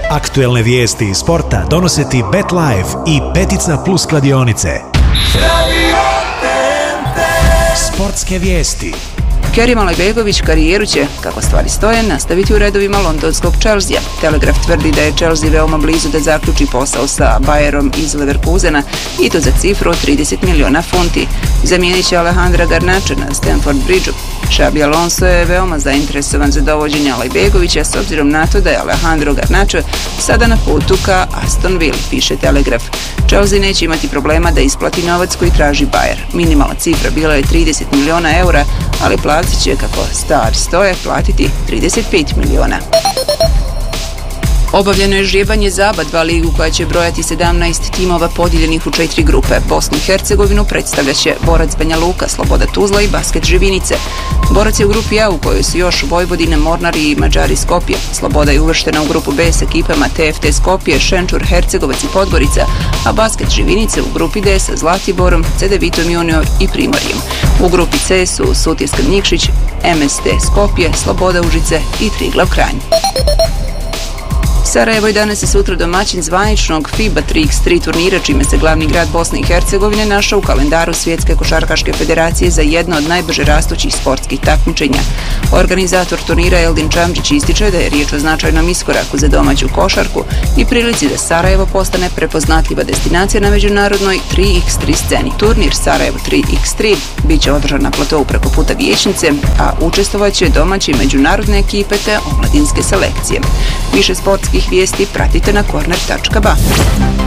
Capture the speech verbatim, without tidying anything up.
Aktuelne vijesti iz sporta donose ti BetLife i Petica Plus kladionice. Sportske vijesti. Kerim Alajbegović karijeru će, kako stvari stoje, nastaviti u redovima londonskog Chelsea. Telegraf tvrdi da je Chelsea veoma blizu da zaključi posao sa Bayerom iz Leverkusena i to za cifru od trideset miliona funti. Zamijenit će Alejandra Garnacha na Stamford Bridgeu. Xabi Alonso je veoma zainteresovan za dovođenje Alajbegovića s obzirom na to da je Alejandro Garnacha sada na putu ka Aston Villa, piše Telegraf. Chelsea neće imati problema da isplati novac koji traži Bayer. Minimalna cifra bila je trideset miliona eura, ali platit će, kako stvari stoje, platiti trideset pet miliona. Obavljeno je žrijebanje za aba dva ligu koja će brojati sedamnaest timova podijeljenih u četiri grupe. Bosnu i Hercegovinu predstavljat će Borac Banja Luka, Sloboda Tuzla i Basket Živinice. Borac je u grupi A u kojoj su još Vojvodina, Mornar i Mađari Skopje. Sloboda je uvrštena u grupu B s ekipama T F T Skopje, Šenčur, Hercegovac i Podgorica, a Basket Živinice u grupi D sa Zlatiborom, C D Vitom Junior i Primorjem. U grupi C su Sutjeska Nikšić, M S T Skopje, Sloboda Užice i Triglav Kranj. Sarajevo je danas i sutra domaćin zvaničnog FIBA tri iks tri turnira, čime se glavni grad Bosne i Hercegovine našao u kalendaru Svjetske košarkaške federacije za jedno od najbrže rastućih sportskih takmičenja. Organizator turnira Eldin Čamđić ističe da je riječ o značajnom iskoraku za domaću košarku i prilici da Sarajevo postane prepoznatljiva destinacija na međunarodnoj tri iks tri sceni. Turnir Sarajevo tri iks tri bit će održan na platovu preko puta Vijećnice, a učestvovat će domaće i međunarodne ekipe te omladinske selekcije. Više sportskih vijesti pratite na korner tačka ba.